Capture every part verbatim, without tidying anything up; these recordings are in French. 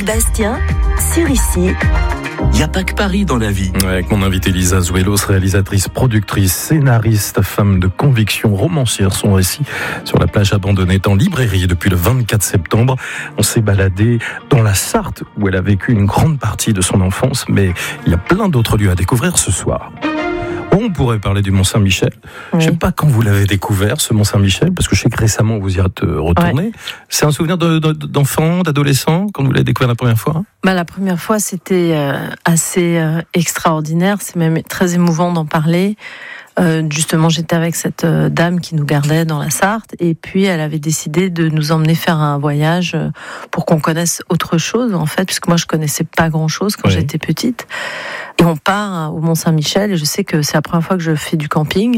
Bastien, sur Ici. Il n'y a pas que Paris dans la vie. Ouais, avec mon invité Lisa Zuelos, réalisatrice, productrice, scénariste, femme de conviction, romancière. Son récit sur la plage abandonnée est en librairie depuis le vingt-quatre septembre. On s'est baladé dans la Sarthe où elle a vécu une grande partie de son enfance, mais il y a plein d'autres lieux à découvrir ce soir. On pourrait parler du Mont-Saint-Michel. Oui. Je ne sais pas quand vous l'avez découvert, ce Mont-Saint-Michel, parce que je sais que récemment vous y êtes retourné. Ouais. C'est un souvenir de, de, d'enfant, d'adolescent, quand vous l'avez découvert la première fois? Bah, la première fois, c'était euh, assez euh, extraordinaire. C'est même très émouvant d'en parler. Euh, justement, j'étais avec cette euh, dame qui nous gardait dans la Sarthe, et puis elle avait décidé de nous emmener faire un voyage euh, pour qu'on connaisse autre chose, en fait, puisque moi je connaissais pas grand-chose quand oui. j'étais petite. Et on part au Mont-Saint-Michel, et je sais que c'est la première fois que je fais du camping.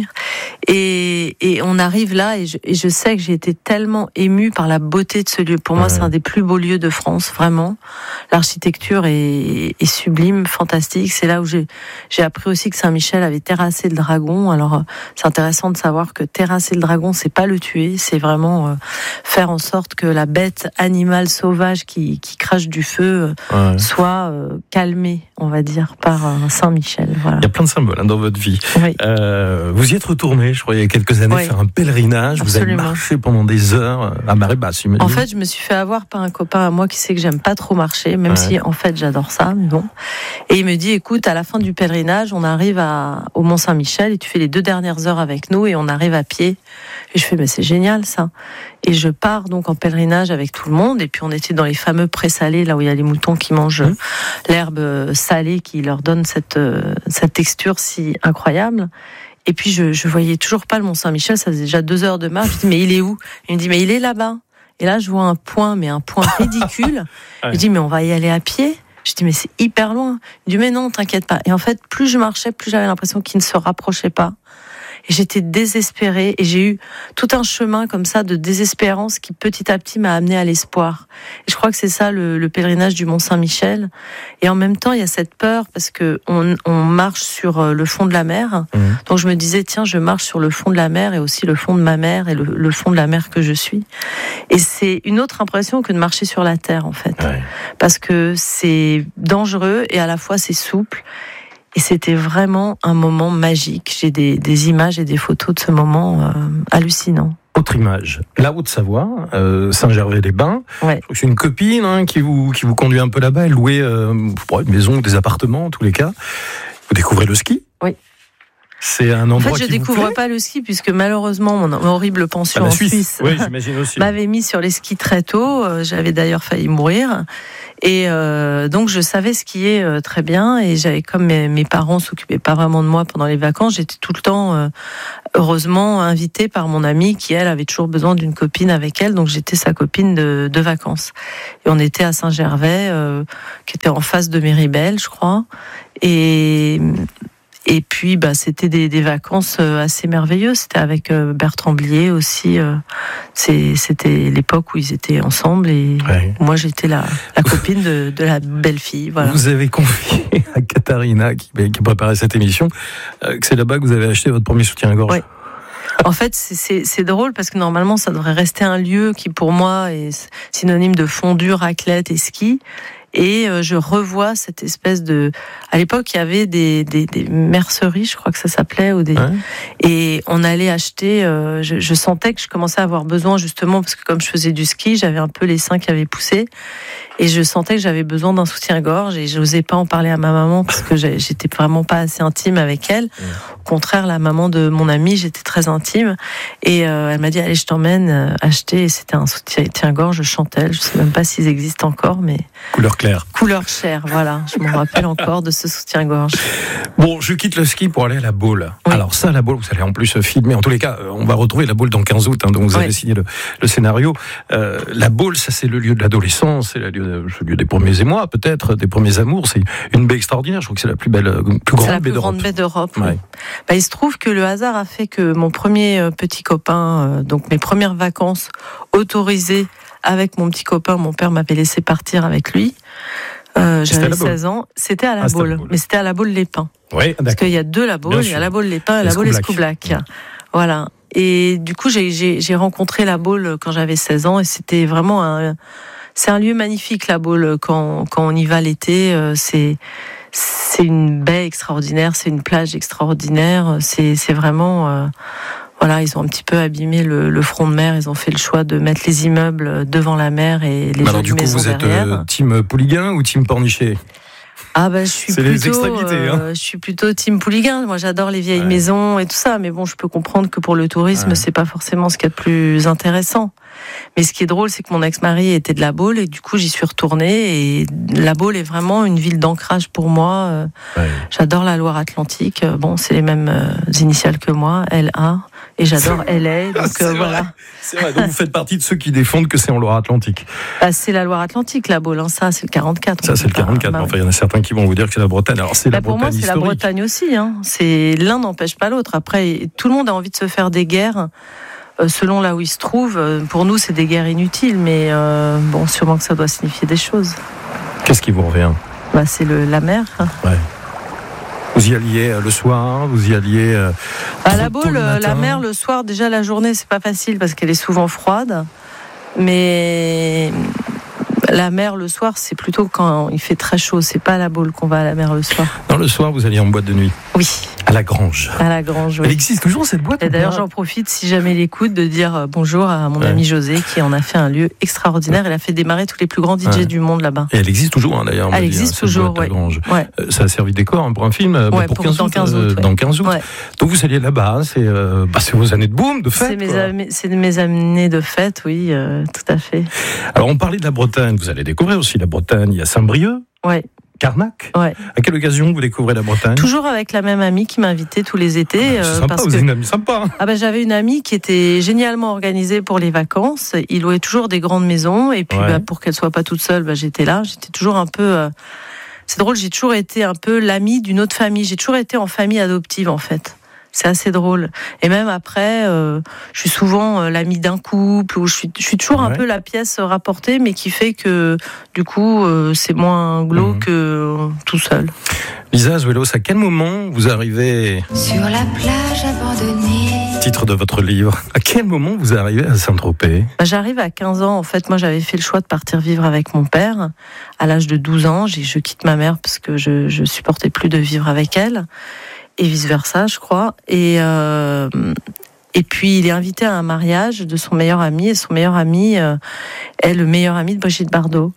Et, et on arrive là, et je, et je sais que j'ai été tellement émue par la beauté de ce lieu. Pour ouais. moi, c'est un des plus beaux lieux de France, vraiment. L'architecture est, est sublime, fantastique. C'est là où j'ai, j'ai appris aussi que Saint-Michel avait terrassé le dragon. Alors, c'est intéressant de savoir que terrasser le dragon, c'est pas le tuer, c'est vraiment euh, faire en sorte que la bête animale sauvage qui, qui crache du feu euh, ouais. soit euh, calmée, on va dire, par Saint-Michel. Voilà. Il y a plein de symboles hein, dans votre vie. Oui. Euh, vous y êtes retourné, je crois, il y a quelques années, oui. faire un pèlerinage. Absolument. Vous avez marché pendant des heures à marée basse, j'imagine. En fait, je me suis fait avoir par un copain à moi qui sait que j'aime pas trop marcher, même ouais. si, en fait, j'adore ça, mais bon. Et il me dit, écoute, à la fin du pèlerinage, on arrive à, au Mont-Saint-Michel et tu fais les deux dernières heures avec nous et on arrive à pied. Et je fais, mais c'est génial, ça. Et je pars donc en pèlerinage avec tout le monde. Et puis, on était dans les fameux prés salés, là où il y a les moutons qui mangent mmh. l'herbe salée qui leur donne cette, cette texture si incroyable. Et puis, je, je voyais toujours pas le Mont-Saint-Michel. Ça faisait déjà deux heures de marche. Je dis, mais il est où? Il me dit, mais il est là-bas. Et là, je vois un point, mais un point ridicule. ouais. Je dis, mais on va y aller à pied. Je dis, mais c'est hyper loin. Il dit, mais non, t'inquiète pas. Et en fait, plus je marchais, plus j'avais l'impression qu'il ne se rapprochait pas. Et j'étais désespérée et j'ai eu tout un chemin comme ça de désespérance qui petit à petit m'a amené à l'espoir. Et je crois que c'est ça le, le pèlerinage du Mont-Saint-Michel. Et en même temps, il y a cette peur parce que on, on marche sur le fond de la mer. Mmh. Donc je me disais, tiens, je marche sur le fond de la mer et aussi le fond de ma mère et le, le fond de la mer que je suis. Et c'est une autre impression que de marcher sur la terre, en fait. Ouais. Parce que c'est dangereux et à la fois c'est souple. Et c'était vraiment un moment magique. J'ai des, des images et des photos de ce moment euh, hallucinant. Autre image, la Haute-Savoie, euh, Saint-Gervais-les-Bains. Ouais. C'est une copine hein, qui, vous, qui vous conduit un peu là-bas. Elle louait euh, une maison, des appartements en tous les cas. Vous découvrez le ski ? Oui. C'est un endroit en fait, je qui découvre vous plaît pas le ski puisque malheureusement mon horrible pension ah, en Suisse, Suisse oui, j'imagine aussi. m'avait mis sur les skis très tôt. J'avais d'ailleurs failli mourir. Et euh, donc je savais skier euh, très bien et j'avais comme mes, mes parents s'occupaient pas vraiment de moi pendant les vacances, j'étais tout le temps euh, heureusement invitée par mon amie qui elle avait toujours besoin d'une copine avec elle, donc j'étais sa copine de, de vacances. Et on était à Saint-Gervais, euh, qui était en face de Méribel, je crois. Et Et puis, bah, c'était des, des vacances assez merveilleuses. C'était avec euh, Bertrand Blier aussi. Euh, c'est, c'était l'époque où ils étaient ensemble et ouais. moi, j'étais la, la copine de, de la belle-fille. Voilà. Vous avez confié à Katharina, qui, qui préparait cette émission, euh, que c'est là-bas que vous avez acheté votre premier soutien-gorge. Ouais. En fait, c'est, c'est, c'est drôle parce que normalement, ça devrait rester un lieu qui, pour moi, est synonyme de fondue, raclette et ski. Et je revois cette espèce de... À l'époque, il y avait des, des, des merceries, je crois que ça s'appelait, ou des... Ouais. Et on allait acheter... Euh, je, je sentais que je commençais à avoir besoin, justement, parce que comme je faisais du ski, j'avais un peu les seins qui avaient poussé. Et je sentais que j'avais besoin d'un soutien-gorge. Et je n'osais pas en parler à ma maman, parce que j'étais vraiment pas assez intime avec elle. Ouais. Au contraire, la maman de mon amie, j'étais très intime. Et euh, elle m'a dit, allez, je t'emmène acheter. Et c'était un soutien-gorge Chantel. Je ne sais même pas s'ils existent encore, mais... Couleur claire. Couleur chair, voilà. Je me rappelle encore de ce soutien-gorge. Bon, je quitte le ski pour aller à la Baule. Oui. Alors ça, la Baule, vous allez en plus filmer. En tous les cas, on va retrouver la Baule dans quinze août, hein, dont vous avez oui. signé le, le scénario. Euh, la Baule, ça c'est le lieu de l'adolescence, c'est le lieu, le lieu des premiers émois, peut-être, des premiers amours. C'est une baie extraordinaire. Je crois que c'est la plus belle, plus grande c'est la baie plus d'Europe. grande baie d'Europe. Ouais. Bah, il se trouve que le hasard a fait que mon premier petit copain, euh, donc mes premières vacances autorisées avec mon petit copain, mon père m'avait laissé partir avec lui. Euh, j'avais seize ans, c'était à la ah, Baule, mais c'était à la Baule les Pins. Oui, parce qu'il y a deux la Baule, il y a la Baule les Pins et la Baule Escoublac. Ouais. Voilà. Et du coup, j'ai, j'ai, j'ai rencontré la Baule quand j'avais seize ans et c'était vraiment un, c'est un lieu magnifique, la Baule. Quand, quand on y va l'été, euh, c'est, c'est une baie extraordinaire, c'est une plage extraordinaire. C'est, c'est vraiment... Euh, voilà, ils ont un petit peu abîmé le, le front de mer. Ils ont fait le choix de mettre les immeubles devant la mer et les alors, jolies maisons derrière. Alors du coup, vous êt euh, team Pouliguen ou team Pornichet ? Ah bah je suis c'est plutôt, les extrémités, hein. euh, je suis plutôt team Pouliguen. Moi j'adore les vieilles ouais. maisons et tout ça, mais bon je peux comprendre que pour le tourisme ouais. c'est pas forcément ce qu'il y a de plus intéressant. Mais ce qui est drôle, c'est que mon ex-mari était de la Baule et du coup j'y suis retournée et la Baule est vraiment une ville d'ancrage pour moi. Ouais. J'adore la Loire-Atlantique. Bon, c'est les mêmes initiales que moi, L A, et j'adore L A. Donc c'est euh, vrai. voilà. C'est vrai. Donc vous faites partie de ceux qui défendent que c'est en Loire-Atlantique. Bah, c'est la Loire-Atlantique, la Baule. Hein. Ça, c'est le quarante-quatre. Ça, c'est le quarante-quatre. Bah, enfin, il y en a certains qui vont vous dire que c'est la Bretagne. Alors c'est bah, la pour Bretagne moi, c'est historique. la Bretagne aussi. Hein. C'est l'un n'empêche pas l'autre. Après, tout le monde a envie de se faire des guerres. Euh, selon là où il se trouve, pour nous c'est des guerres inutiles, mais euh, bon, sûrement que ça doit signifier des choses. Qu'est-ce qui vous revient ? Bah, c'est le, la mer. Ouais. Vous y alliez le soir, vous y alliez. Euh, à la Baule, la mer le soir, déjà la journée c'est pas facile parce qu'elle est souvent froide, mais la mer le soir c'est plutôt quand il fait très chaud. C'est pas à la Baule qu'on va à la mer le soir. Non, le soir vous alliez en boîte de nuit. Oui. À la Grange. À la Grange, oui. Elle existe toujours cette boîte. Et d'ailleurs, j'en profite, si jamais il écoute, de dire bonjour à mon ouais. ami José, qui en a fait un lieu extraordinaire. Ouais. Elle a fait démarrer tous les plus grands D J ouais. du monde là-bas. Et elle existe toujours, hein, d'ailleurs. Elle existe dit, hein, toujours, oui. Ouais. Euh, ça a servi de décor hein, pour un film ouais, pour, pour quinze dans août. quinze août, euh, ouais. Dans quinze août. Ouais. Donc vous alliez là-bas, c'est, euh, bah, c'est vos années de boom, de fête. C'est mes, am- c'est mes années de fête, oui, euh, tout à fait. Alors on parlait de la Bretagne, vous allez découvrir aussi la Bretagne. Il y a Saint-Brieuc. Ouais. Carnac. Ouais. À quelle occasion vous découvrez la Bretagne ? Toujours avec la même amie qui m'invitait tous les étés. Ah bah, c'est sympa, parce vous que... avez une amie sympa. Hein. Ah bah, j'avais une amie qui était génialement organisée pour les vacances. Il louait toujours des grandes maisons et puis ouais. bah, pour qu'elle soit pas toute seule, bah, j'étais là. J'étais toujours un peu. Euh... C'est drôle, j'ai toujours été un peu l'amie d'une autre famille. J'ai toujours été en famille adoptive en fait. C'est assez drôle. Et même après, euh, je suis souvent euh, l'amie d'un couple, ou je suis, je suis toujours ouais. un peu la pièce rapportée, mais qui fait que, du coup, euh, c'est moins glauque mmh. que euh, tout seul. Lisa Azuelos, à quel moment vous arrivez sur la plage abandonnée ? Titre de votre livre. À quel moment vous arrivez à Saint-Tropez ? Bah, j'arrive à quinze ans. En fait, moi, j'avais fait le choix de partir vivre avec mon père. À l'âge de douze ans, j'ai, je quitte ma mère parce que je, je supportais plus de vivre avec elle. Et vice-versa, je crois. Et, euh, et puis, il est invité à un mariage de son meilleur ami. Et son meilleur ami euh, est le meilleur ami de Brigitte Bardot.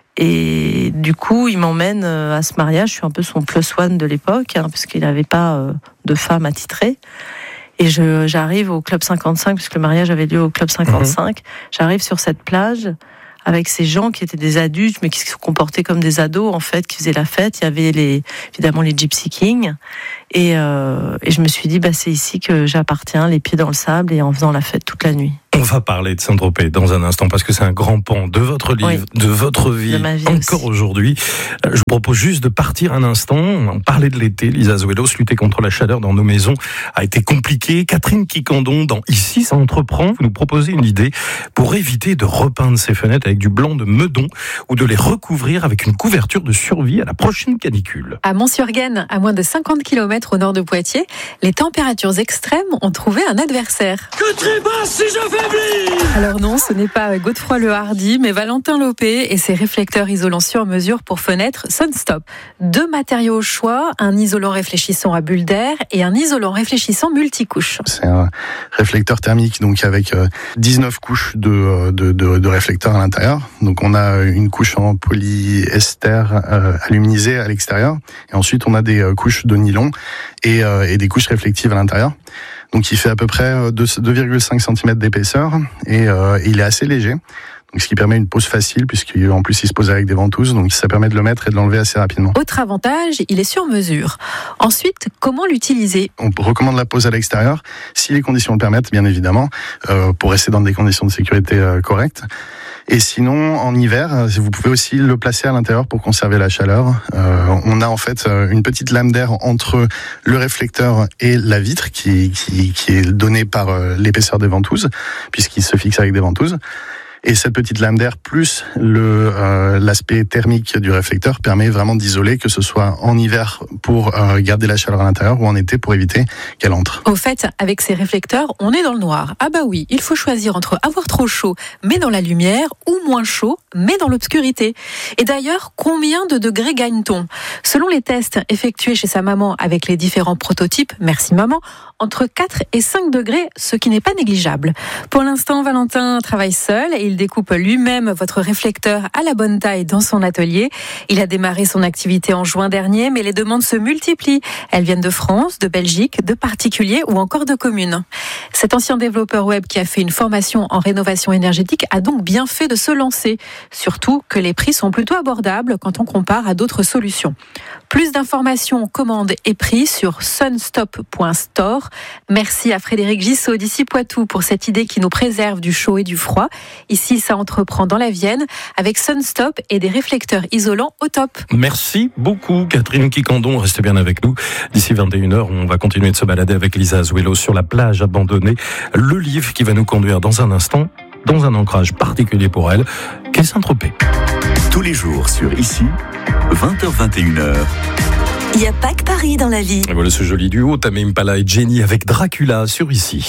Et du coup, il m'emmène à ce mariage. Je suis un peu son plus one de l'époque, hein, parce qu'il n'avait pas euh, de femme attitrée. Et je, j'arrive au Club cinquante-cinq, puisque le mariage avait lieu au Club cinquante-cinq. Mmh. J'arrive sur cette plage avec ces gens qui étaient des adultes, mais qui se comportaient comme des ados, en fait, qui faisaient la fête. Il y avait les, évidemment les Gypsy Kings. Et, euh, et je me suis dit, bah, c'est ici que j'appartiens, les pieds dans le sable et en faisant la fête toute la nuit. On va parler de Saint-Tropez dans un instant parce que c'est un grand pan de votre livre, oui. de votre vie, de ma vie encore aussi. Aujourd'hui. Je vous propose juste de partir un instant. On parlait de l'été. Lisa Azuelos, lutter contre la chaleur dans nos maisons a été compliqué. Catherine Quicandon, dans Ici ça entreprend, vous nous proposez une idée pour éviter de repeindre ces fenêtres avec du blanc de meudon ou de les recouvrir avec une couverture de survie à la prochaine canicule. À Mont-sur-Gaine, à moins de cinquante kilomètres au nord de Poitiers, les températures extrêmes ont trouvé un adversaire. Que trébasse si j'affaiblis ! Alors non, ce n'est pas Godefroy le Hardy, mais Valentin Lopé et ses réflecteurs isolants sur mesure pour fenêtres Sunstop. Deux matériaux au choix, un isolant réfléchissant à bulle d'air et un isolant réfléchissant multicouche. C'est un réflecteur thermique, donc avec dix-neuf couches de, de, de, de réflecteurs à l'intérieur. Donc on a une couche en polyester euh, aluminisé à l'extérieur, et ensuite on a des couches de nylon et, euh, et des couches réflectives à l'intérieur. Donc il fait à peu près deux virgule cinq centimètres d'épaisseur et, euh, et il est assez léger. Donc, ce qui permet une pose facile, puisqu'en plus il se pose avec des ventouses, donc ça permet de le mettre et de l'enlever assez rapidement. Autre avantage, il est sur mesure. Ensuite, comment l'utiliser ? On recommande la pose à l'extérieur, si les conditions le permettent, bien évidemment, euh, pour rester dans des conditions de sécurité euh, correctes. Et sinon, en hiver, vous pouvez aussi le placer à l'intérieur pour conserver la chaleur. Euh, on a en fait une petite lame d'air entre le réflecteur et la vitre qui, qui, qui est donnée par l'épaisseur des ventouses, puisqu'il se fixe avec des ventouses. Et cette petite lame d'air plus le euh, l'aspect thermique du réflecteur permet vraiment d'isoler, que ce soit en hiver pour euh, garder la chaleur à l'intérieur ou en été pour éviter qu'elle entre. Au fait, avec ces réflecteurs, on est dans le noir. Ah bah oui, il faut choisir entre avoir trop chaud mais dans la lumière ou moins chaud mais dans l'obscurité. Et d'ailleurs, combien de degrés gagne-t-on ? Selon les tests effectués chez sa maman avec les différents prototypes, merci maman, entre quatre et cinq degrés, ce qui n'est pas négligeable. Pour l'instant, Valentin travaille seul et il découpe lui-même votre réflecteur à la bonne taille dans son atelier. Il a démarré son activité en juin dernier, mais les demandes se multiplient. Elles viennent de France, de Belgique, de particuliers ou encore de communes. Cet ancien développeur web qui a fait une formation en rénovation énergétique a donc bien fait de se lancer. Surtout que les prix sont plutôt abordables quand on compare à d'autres solutions. Plus d'informations, commandes et prix sur sunstop point store. Merci à Frédéric Gissot d'ici Poitou pour cette idée qui nous préserve du chaud et du froid. Ici, ça entreprend dans la Vienne avec Sunstop et des réflecteurs isolants au top. Merci beaucoup Catherine Quicandon, restez bien avec nous. D'ici vingt et une heures, on va continuer de se balader avec Lisa Azuelo sur la plage abandonnée. Le livre qui va nous conduire dans un instant dans un ancrage particulier pour elle, qu'est Saint-Tropez. Tous les jours sur Ici, vingt heures vingt et une heures. Il n'y a pas que Paris dans la vie. Et voilà ce joli duo, Tame Impala et Jenny avec Dracula sur Ici.